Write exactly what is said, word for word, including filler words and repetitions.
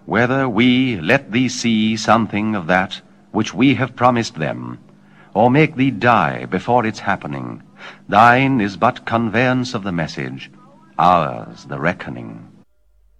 whether we let thee see something of that which we have promised them, or make thee die before its happening, thine is but conveyance of the message, ours the reckoning.